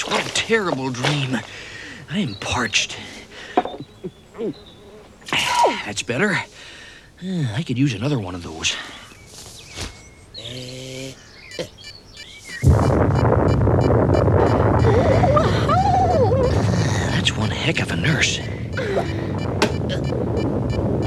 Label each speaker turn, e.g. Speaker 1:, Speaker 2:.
Speaker 1: gosh, what a terrible dream. I am parched. That's better. I could use another one of those.